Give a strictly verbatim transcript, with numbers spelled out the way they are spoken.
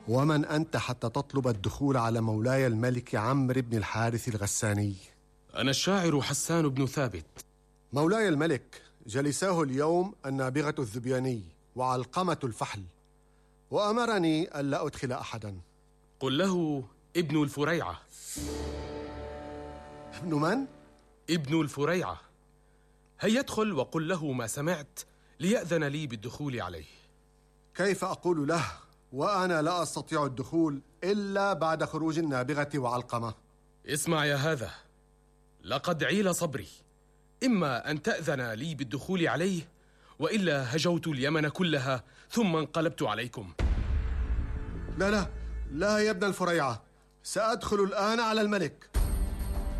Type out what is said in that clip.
ومن أنت حتى تطلب الدخول على مولاي الملك عمرو بن الحارث الغساني؟ أنا الشاعر حسان بن ثابت. مولاي الملك، جلساه اليوم النابغة الذبياني وعلقمة الفحل، وأمرني ألا أدخل أحدا. قل له ابن الفريعة. ابن من؟ ابن الفريعة. هيا ادخل وقل له ما سمعت ليأذن لي بالدخول عليه. كيف أقول له وأنا لا أستطيع الدخول إلا بعد خروج النابغة وعلقمة؟ اسمع يا هذا، لقد عيل صبري، إما أن تأذن لي بالدخول عليه، وإلا هجوت اليمن كلها ثم انقلبت عليكم. لا لا لا يا ابن الفريعة، سأدخل الآن على الملك.